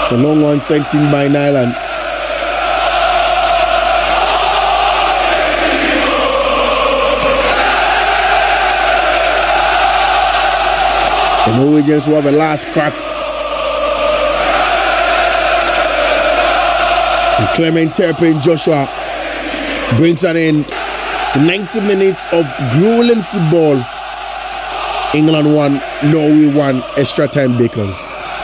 It's a long one sent in by Nyland. The Norwegians will have a last crack. And Clement Turpin Joshua brings an end to 90 minutes of grueling football. England 1, Norway 1, extra time Bacons.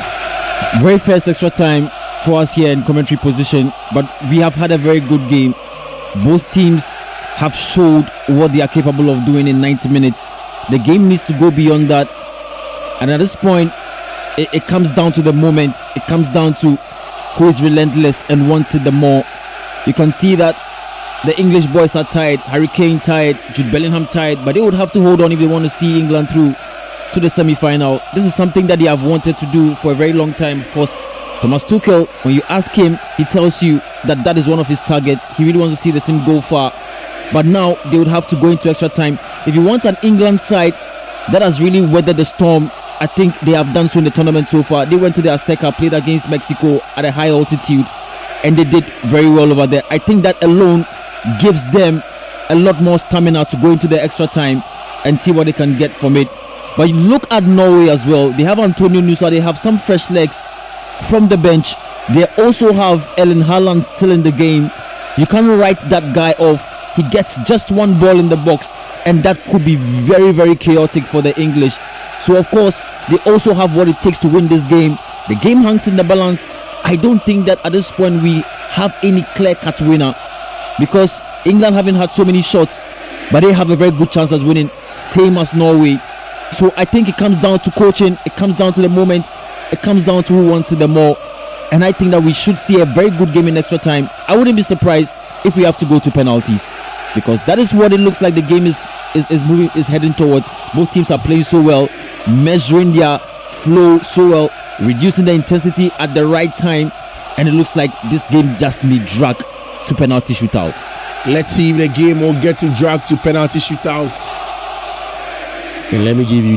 Very first extra time for us here in commentary position, but we have had a very good game. Both teams have showed what they are capable of doing in 90 minutes. The game needs to go beyond that, and at this point it comes down to the moments. It comes down to who is relentless and wants it the more. You can see that the English boys are tired. Harry Kane tired, Jude Bellingham tired, but they would have to hold on if they want to see England through to the semi-final. This is something that they have wanted to do for a very long time. Of course, Thomas Tuchel, when you ask him, he tells you that that is one of his targets. He really wants to see the team go far, but now they would have to go into extra time. If you want an England side that has really weathered the storm, I think they have done so in the tournament so far. They went to the Azteca, played against Mexico at a high altitude, and they did very well over there. I think that alone gives them a lot more stamina to go into the extra time and see what they can get from it. But look at Norway as well. They have Antonio Nusa. They have some fresh legs from the bench. They also have Erling Haaland still in the game. You can't write that guy off. He gets just one ball in the box, and that could be very, very chaotic for the English. So of course they also have what it takes to win this game. The game hangs in the balance. I don't think that at this point we have any clear-cut winner, because England haven't had so many shots, but they have a very good chance at winning, same as Norway. So I think it comes down to coaching, it comes down to the moment, it comes down to who wants it the more, and I think that we should see a very good game in extra time. I wouldn't be surprised if we have to go to penalties, because that is what it looks like the game is moving, is heading towards. Both teams are playing so well, measuring their flow so well, reducing the intensity at the right time, and it looks like this game just may drag to penalty shootout. Let's see if the game will get to drag to penalty shootout. And let me give you